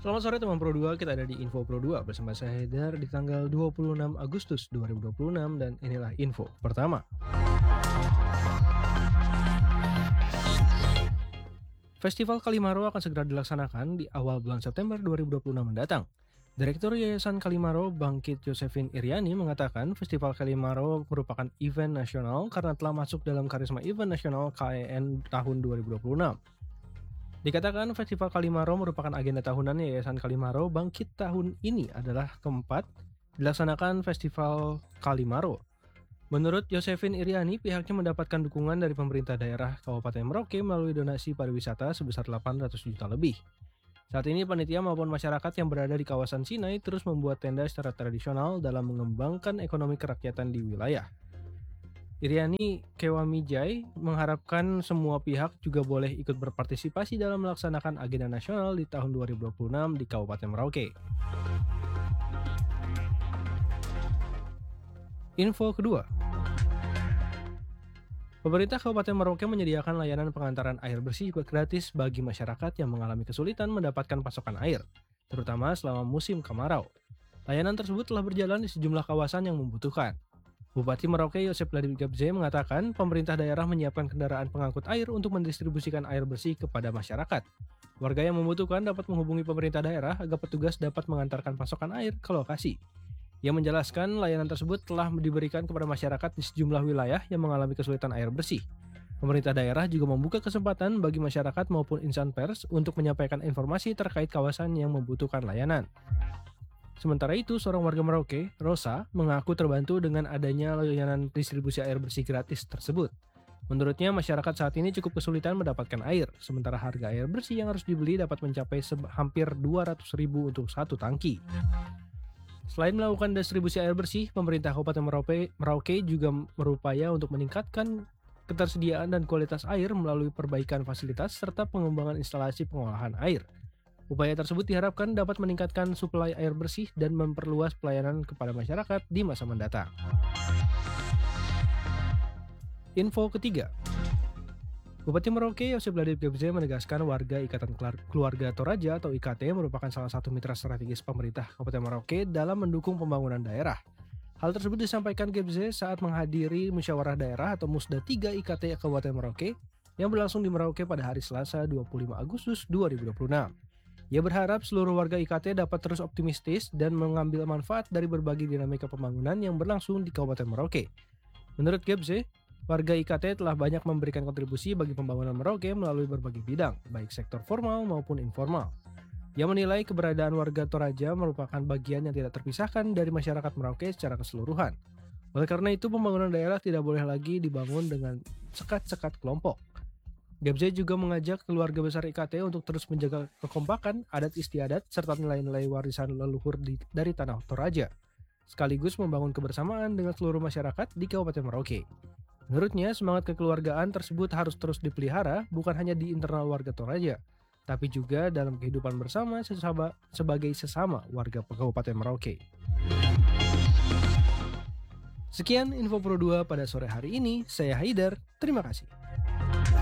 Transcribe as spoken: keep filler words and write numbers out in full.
Selamat sore teman Pro dua, kita ada di Info Pro dua bersama saya Haidar di tanggal dua puluh enam Agustus dua ribu dua puluh enam dan inilah info pertama. Festival Kalimaro akan segera dilaksanakan di awal bulan September dua ribu dua puluh enam mendatang. Direktur Yayasan Kalimaro, Bangkit Josephine Iriani mengatakan Festival Kalimaro merupakan event nasional karena telah masuk dalam karisma event nasional K E N tahun dua ribu dua puluh enam. Dikatakan Festival Kalimaro merupakan agenda tahunan Yayasan Kalimaro. Bangkit tahun ini adalah keempat dilaksanakan Festival Kalimaro. Menurut Josephine Iriani, pihaknya mendapatkan dukungan dari pemerintah daerah Kabupaten Merauke melalui donasi pariwisata sebesar delapan ratus juta lebih. Saat ini panitia maupun masyarakat yang berada di kawasan Sinai terus membuat tenda secara tradisional dalam mengembangkan ekonomi kerakyatan di wilayah. Iriani Kewamijai mengharapkan semua pihak juga boleh ikut berpartisipasi dalam melaksanakan agenda nasional di tahun dua ribu dua puluh enam di Kabupaten Merauke. Info kedua. Pemerintah Kabupaten Merauke menyediakan layanan pengantaran air bersih gratis bagi masyarakat yang mengalami kesulitan mendapatkan pasokan air, terutama selama musim kemarau. Layanan tersebut telah berjalan di sejumlah kawasan yang membutuhkan. Bupati Merauke Yosep Ladip Gabze mengatakan pemerintah daerah menyiapkan kendaraan pengangkut air untuk mendistribusikan air bersih kepada masyarakat. Warga yang membutuhkan dapat menghubungi pemerintah daerah agar petugas dapat mengantarkan pasokan air ke lokasi. Ia menjelaskan layanan tersebut telah diberikan kepada masyarakat di sejumlah wilayah yang mengalami kesulitan air bersih. Pemerintah daerah juga membuka kesempatan bagi masyarakat maupun insan pers untuk menyampaikan informasi terkait kawasan yang membutuhkan layanan. Sementara itu, seorang warga Merauke, Rosa, mengaku terbantu dengan adanya layanan distribusi air bersih gratis tersebut. Menurutnya, masyarakat saat ini cukup kesulitan mendapatkan air, sementara harga air bersih yang harus dibeli dapat mencapai hampir dua ratus ribu untuk satu tangki. Selain melakukan distribusi air bersih, pemerintah Kabupaten Merauke, Merauke juga berupaya untuk meningkatkan ketersediaan dan kualitas air melalui perbaikan fasilitas serta pengembangan instalasi pengolahan air. Upaya tersebut diharapkan dapat meningkatkan suplai air bersih dan memperluas pelayanan kepada masyarakat di masa mendatang. Info ketiga. Bupati Merauke Yosep Ladip Gabze menegaskan warga Ikatan Keluarga Toraja atau I K T merupakan salah satu mitra strategis pemerintah Kabupaten Merauke dalam mendukung pembangunan daerah. Hal tersebut disampaikan Gabze saat menghadiri musyawarah daerah atau Musda tiga I K T Kabupaten Merauke yang berlangsung di Merauke pada hari Selasa dua puluh lima Agustus dua ribu dua puluh enam. Ia berharap seluruh warga I K T dapat terus optimistis dan mengambil manfaat dari berbagai dinamika pembangunan yang berlangsung di Kabupaten Merauke. Menurut Gabze, warga I K T telah banyak memberikan kontribusi bagi pembangunan Merauke melalui berbagai bidang, baik sektor formal maupun informal. Ia menilai keberadaan warga Toraja merupakan bagian yang tidak terpisahkan dari masyarakat Merauke secara keseluruhan. Oleh karena itu, pembangunan daerah tidak boleh lagi dibangun dengan sekat-sekat kelompok. Gabze juga mengajak keluarga besar I K T untuk terus menjaga kekompakan, adat istiadat, serta nilai-nilai warisan leluhur di, dari tanah Toraja, sekaligus membangun kebersamaan dengan seluruh masyarakat di Kabupaten Merauke. Menurutnya, semangat kekeluargaan tersebut harus terus dipelihara bukan hanya di internal warga Toraja, tapi juga dalam kehidupan bersama sesama, sebagai sesama warga Kabupaten Merauke. Sekian Info Pro dua pada sore hari ini, saya Haidar, terima kasih.